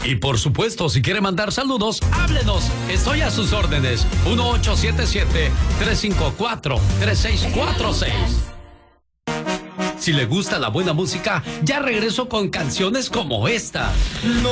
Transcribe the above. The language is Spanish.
Y por supuesto, si quiere mandar saludos, háblenos. Estoy a sus órdenes. 1877-354-3646. Si le gusta la buena música, ya regreso con canciones como esta. No